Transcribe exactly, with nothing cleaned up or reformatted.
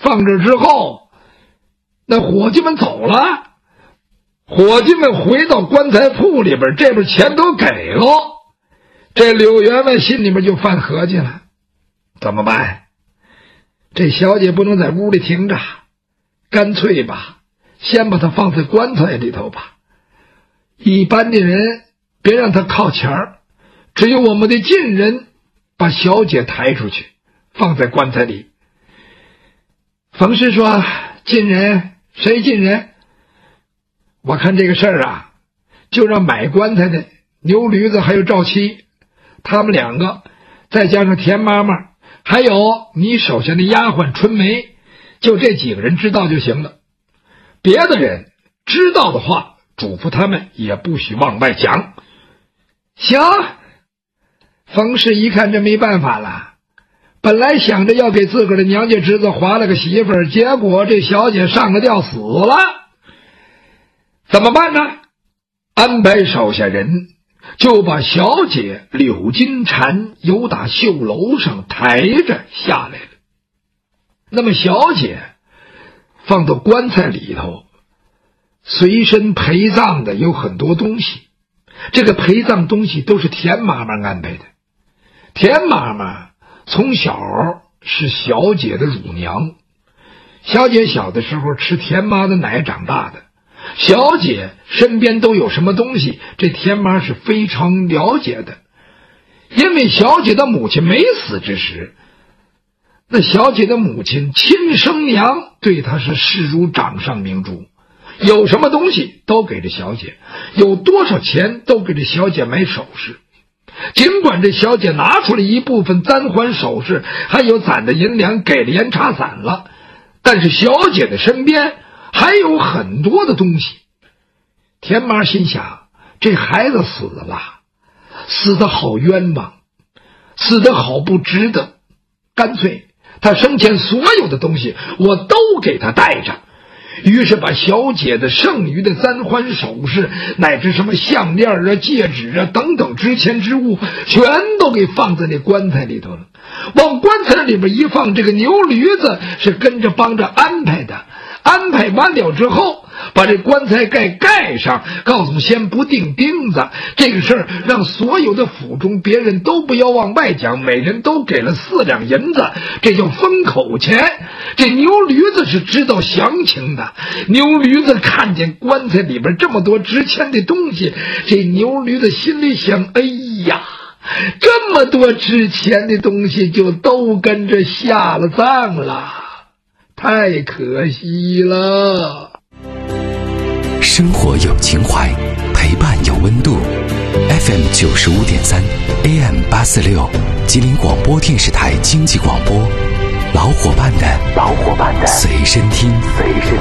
放这之后，那伙计们走了，伙计们回到棺材铺里边，这边钱都给了，这柳员外心里面就犯合计了，怎么办？这小姐不能在屋里停着，干脆吧，先把她放在棺材里头吧。一般的人别让她靠前儿，只有我们的近人把小姐抬出去，放在棺材里。冯氏说：“近人？谁近人？我看这个事儿啊，就让买棺材的牛驴子还有赵七，他们两个，再加上田妈妈，还有你手下的丫鬟春梅，就这几个人知道就行了。别的人知道的话，嘱咐他们也不许往外讲。”行。冯氏一看这没办法了，本来想着要给自个儿的娘家侄子划了个媳妇儿，结果这小姐上了吊死了，怎么办呢？安排手下人就把小姐柳金蝉由打绣楼上抬着下来了。那么小姐放到棺材里头，随身陪葬的有很多东西，这个陪葬东西都是田妈妈安排的。田妈妈从小是小姐的乳娘，小姐小的时候吃田妈的奶长大的，小姐身边都有什么东西，这田妈是非常了解的。因为小姐的母亲没死之时，那小姐的母亲亲生娘对她是视如掌上明珠，有什么东西都给这小姐，有多少钱都给这小姐买首饰。尽管这小姐拿出了一部分簪环首饰，还有攒的银两给了盐茶散了，但是小姐的身边还有很多的东西。田妈心想，这孩子死了，死得好冤枉，死得好不值得，干脆他生前所有的东西我都给他带着。于是把小姐的剩余的簪环首饰，乃至什么项链啊、戒指啊等等值钱之物，全都给放在那棺材里头了。往棺材里边一放，这个牛驴子是跟着帮着安排的。安排完了之后，把这棺材盖盖上，告诉先不钉钉子，这个事儿让所有的府中别人都不要往外讲，每人都给了四两银子，这叫封口钱。这牛驴子是知道详情的，牛驴子看见棺材里边这么多值钱的东西，这牛驴子心里想，哎呀，这么多值钱的东西就都跟着下了葬了，太可惜了。 生活有情怀，陪伴有温度。F M 九十五点三 A M 八四六，吉林广播电视台经济广播，老伙伴的老伙伴的随身听，随身